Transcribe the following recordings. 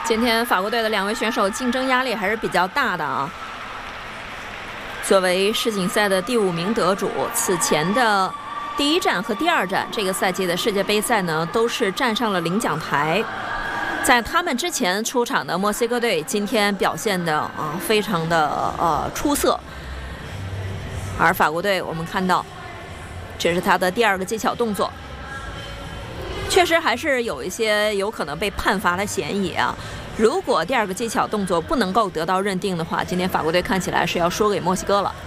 今天法国队的2位选手竞争压力还是比较大的啊。作为世锦赛的第5名得主，此前的第1站和第2站，这个赛季的世界杯赛呢，都是站上了领奖台。在他们之前出场的墨西哥队，今天表现的非常的出色。而法国队，我们看到，这是他的第2个技巧动作。确实还是有一些有可能被判罚的嫌疑啊！如果第2个技巧动作不能够得到认定的话，今天法国队看起来是要输给墨西哥了。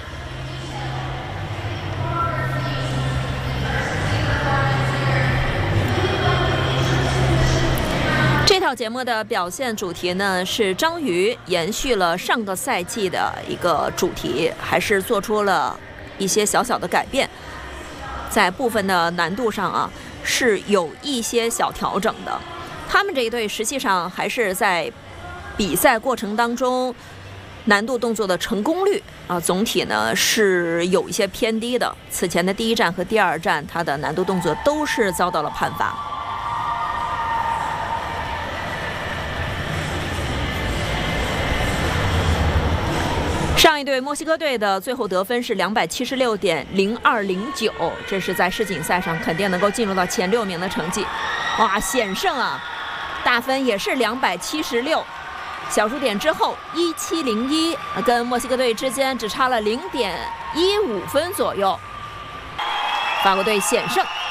这套节目的表现主题呢是章鱼延续了上个赛季的一个主题，还是做出了一些小小的改变，在部分的难度上啊。是有一些小调整的，他们这一队实际上还是在比赛过程当中难度动作的成功率总体呢是有一些偏低的。此前的第1站和第2站，他的难度动作都是遭到了判罚。上一队墨西哥队的最后得分是276.0209，这是在世锦赛上肯定能够进入到前6名的成绩。哇，险胜啊！大分也是276，小数点之后1701，跟墨西哥队之间只差了0.15分左右。法国队险胜。